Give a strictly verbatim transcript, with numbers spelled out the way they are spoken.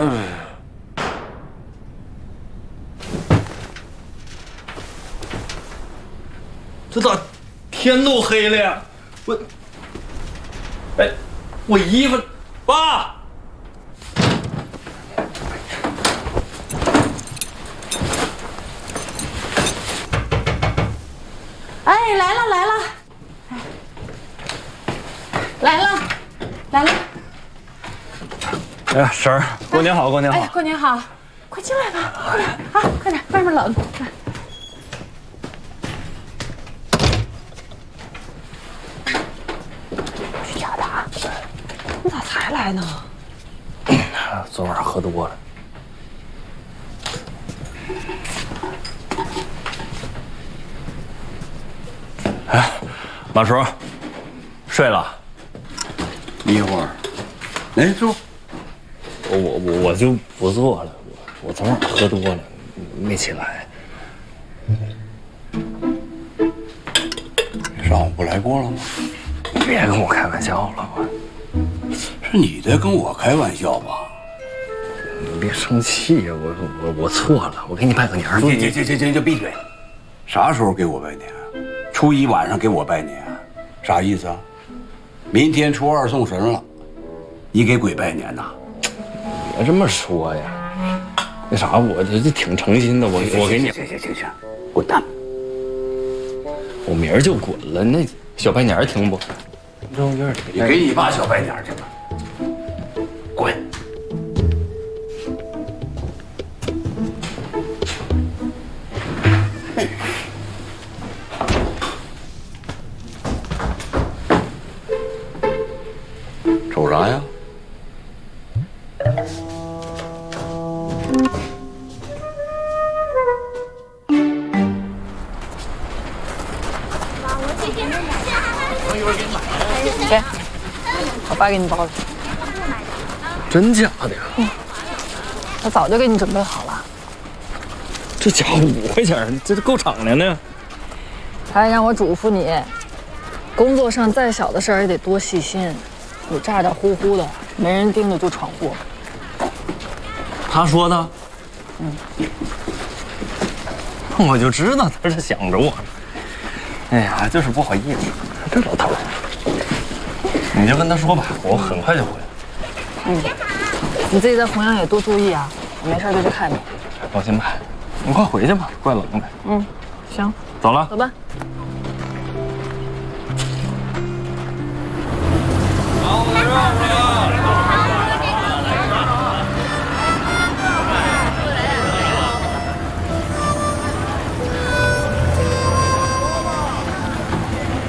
这咋天都黑了呀？我，哎，我衣服，爸。 哎，来了来了，来了，来了！ 哎，婶儿，过年好，过年好！ 哎，过年好！快进来吧，快点啊，快点，外面冷。去叫他，你咋才来呢？ 昨晚喝多了。 哎，马叔，睡了？ 一会儿，来坐。 我我我我就不坐了，我我昨晚喝多了，没起来。 上午不来过了吗？ 别跟我开玩笑了，我。 是你在跟我开玩笑吧？ 你别生气呀，我我我错了，我给你拜个年。 行行行行行，就闭嘴。啥时候给我拜年？ 初一晚上给我拜年，啥意思啊？明天初二送神了，你给鬼拜年呐？ 别这么说呀，那啥，我这这挺诚心的，我我给你。 行行行行，滚蛋！ 我明儿就滚了，那小拜年听不？中院里， 你给你爸小拜年去吧。滚！瞅啥呀？ 给，我爸给你包的。 真假的呀？ 嗯，我早就给你准备好了。 这家伙五块钱，这够敞亮的。 他还让我嘱咐你，工作上再小的事儿也得多细心。你咋咋呼呼的，没人盯着就闯祸。 他说的。嗯。我就知道他是想着我。哎呀，就是不好意思，这老头儿。你就跟他说吧，我很快就回来。 嗯，你自己在弘阳也多注意啊，我没事就去看你。 放心吧，你快回去吧，怪冷的。 嗯，行， 走了， 走吧。